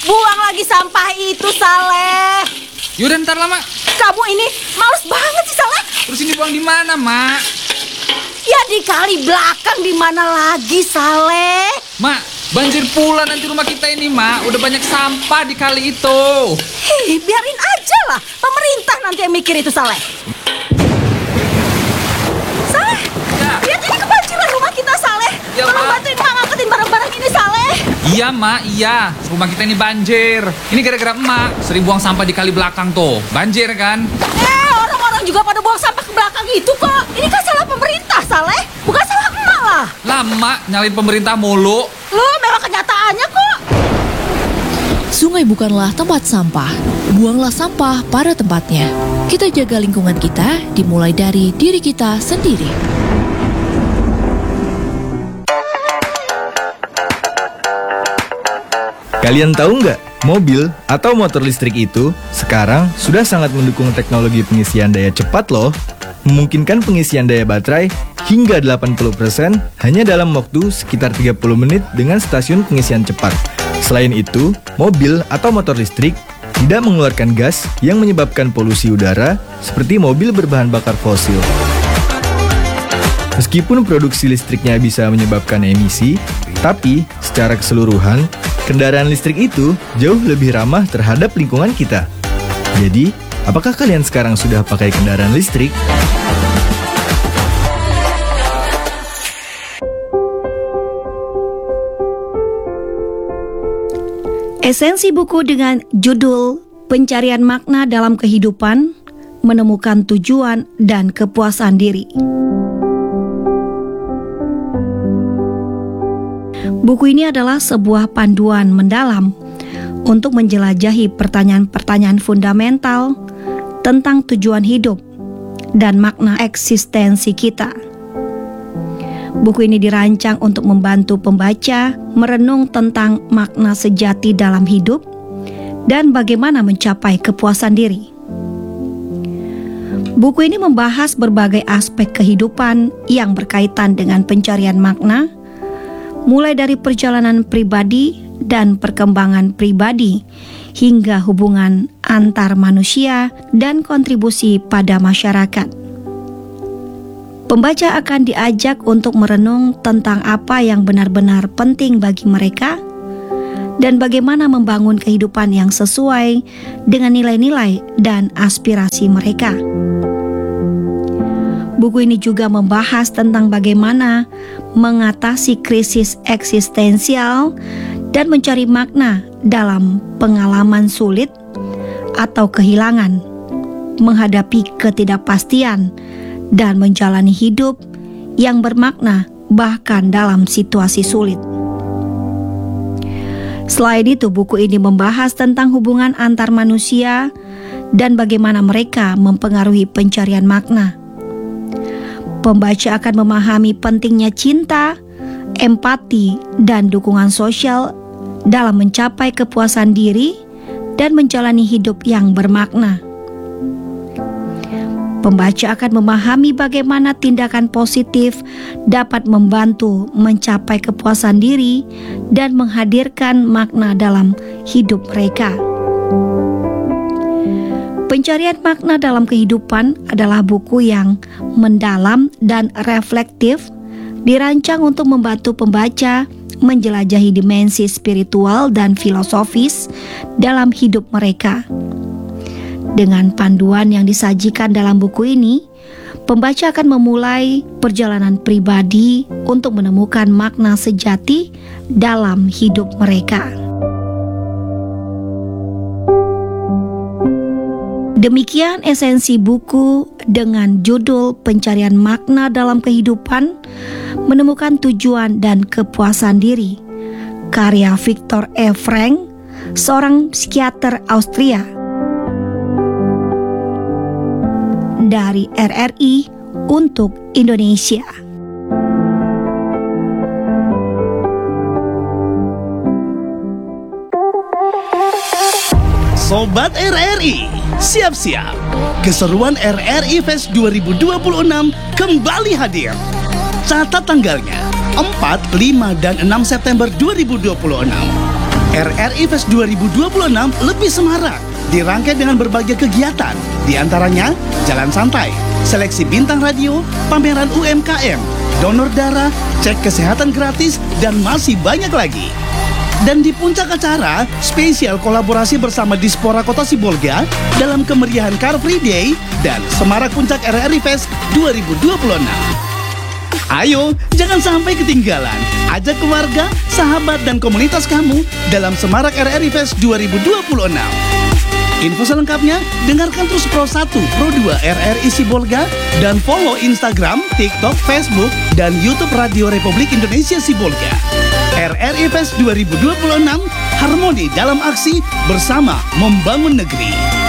Buang lagi sampah itu, Saleh. Yaudah ntar lah, Mak. Kamu ini males banget sih, Saleh. Terus ini buang di mana, Mak? Ya di kali belakang, di mana lagi, Saleh? Mak, banjir pula nanti rumah kita ini, Mak. Udah banyak sampah di kali itu. Hei, biarin aja lah. Pemerintah nanti yang mikir itu, Saleh. Saleh, Ya. lihat ini kebanjiran rumah kita, Saleh. Ya, Tolong Mak. bantuin Mak ngangkatin barang-barang ini, Saleh. Iya, Mak, iya. Rumah kita ini banjir. Ini gara-gara emak sering buang sampah di kali belakang tuh. Banjir kan? Orang-orang juga pada buang sampah ke belakang itu kok. Ini kan salah pemerintah, Saleh. Bukan salah emak lah. Lama nyalain pemerintah mulu. Loh, memang kenyataannya kok. Sungai bukanlah tempat sampah. Buanglah sampah pada tempatnya. Kita jaga lingkungan kita dimulai dari diri kita sendiri. Kalian tahu nggak, mobil atau motor listrik itu sekarang sudah sangat mendukung teknologi pengisian daya cepat loh. Memungkinkan pengisian daya baterai hingga 80% hanya dalam waktu sekitar 30 menit dengan stasiun pengisian cepat. Selain itu, mobil atau motor listrik tidak mengeluarkan gas yang menyebabkan polusi udara seperti mobil berbahan bakar fosil. Meskipun produksi listriknya bisa menyebabkan emisi, tapi secara keseluruhan, kendaraan listrik itu jauh lebih ramah terhadap lingkungan kita. Jadi, apakah kalian sekarang sudah pakai kendaraan listrik? Esensi buku dengan judul Pencarian Makna dalam Kehidupan, Menemukan Tujuan dan Kepuasan Diri. Buku ini adalah sebuah panduan mendalam untuk menjelajahi pertanyaan-pertanyaan fundamental tentang tujuan hidup dan makna eksistensi kita. Buku ini dirancang untuk membantu pembaca merenung tentang makna sejati dalam hidup dan bagaimana mencapai kepuasan diri. Buku ini membahas berbagai aspek kehidupan yang berkaitan dengan pencarian makna, mulai dari perjalanan pribadi dan perkembangan pribadi hingga hubungan antar manusia dan kontribusi pada masyarakat. Pembaca akan diajak untuk merenung tentang apa yang benar-benar penting bagi mereka dan bagaimana membangun kehidupan yang sesuai dengan nilai-nilai dan aspirasi mereka. Buku ini juga membahas tentang bagaimana mengatasi krisis eksistensial dan mencari makna dalam pengalaman sulit atau kehilangan, menghadapi ketidakpastian, dan menjalani hidup yang bermakna bahkan dalam situasi sulit. Selain itu, buku ini membahas tentang hubungan antar manusia dan bagaimana mereka mempengaruhi pencarian makna. Pembaca akan memahami pentingnya cinta, empati, dan dukungan sosial dalam mencapai kepuasan diri dan menjalani hidup yang bermakna. Pembaca akan memahami bagaimana tindakan positif dapat membantu mencapai kepuasan diri dan menghadirkan makna dalam hidup mereka. Pencarian makna dalam kehidupan adalah buku yang mendalam dan reflektif, dirancang untuk membantu pembaca menjelajahi dimensi spiritual dan filosofis dalam hidup mereka. Dengan panduan yang disajikan dalam buku ini, pembaca akan memulai perjalanan pribadi untuk menemukan makna sejati dalam hidup mereka. Demikian esensi buku dengan judul Pencarian Makna dalam Kehidupan, Menemukan Tujuan dan Kepuasan Diri, karya Viktor E. Frankl, seorang psikiater Austria. Dari RRI untuk Indonesia. Sobat RRI, siap-siap. Keseruan RRI Fest 2026 kembali hadir. Catat tanggalnya, 4, 5, dan 6 September 2026. RRI Fest 2026 lebih semarak, dirangkai dengan berbagai kegiatan, di antaranya jalan santai, seleksi bintang radio, pameran UMKM, donor darah, cek kesehatan gratis, dan masih banyak lagi. Dan di puncak acara, spesial kolaborasi bersama Dispora Kota Sibolga dalam kemeriahan Car Free Day dan Semarak Puncak RRI Fest 2026. Ayo, jangan sampai ketinggalan. Ajak keluarga, sahabat, dan komunitas kamu dalam Semarak RRI Fest 2026. Info selengkapnya, dengarkan terus Pro 1, Pro 2 RRI Sibolga, dan follow Instagram, TikTok, Facebook, dan YouTube Radio Republik Indonesia Sibolga. RRI Fest 2026, harmoni dalam aksi bersama membangun negeri.